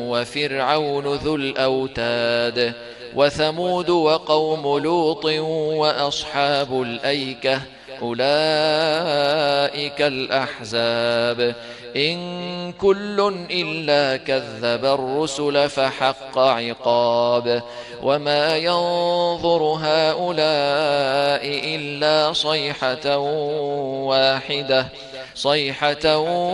وفرعون ذو الأوتاد وثمود وقوم لوط وأصحاب الأيكة أولئك الأحزاب إن كل إلا كذب الرسل فحق عقاب وما ينظر هؤلاء إلا صيحة